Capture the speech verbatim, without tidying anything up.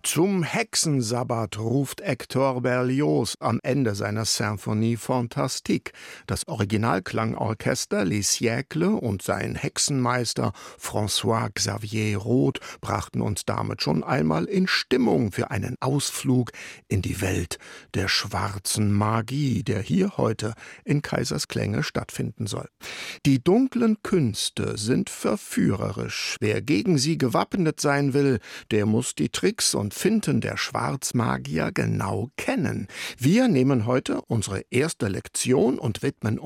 Zum Hexensabbat ruft Hector Berlioz am Ende seiner Symphonie Fantastique. Das Originalklangorchester Les Siècles und sein Hexenmeister François-Xavier Roth brachten uns damit schon einmal in Stimmung für einen Ausflug in die Welt der schwarzen Magie, der hier heute in Kaisersklänge stattfinden soll. Die dunklen Künste sind verführerisch. Wer gegen sie gewappnet sein will, der muss die Tricks und Finten der Schwarzmagier genau kennen. Wir nehmen heute unsere erste Lektion und widmen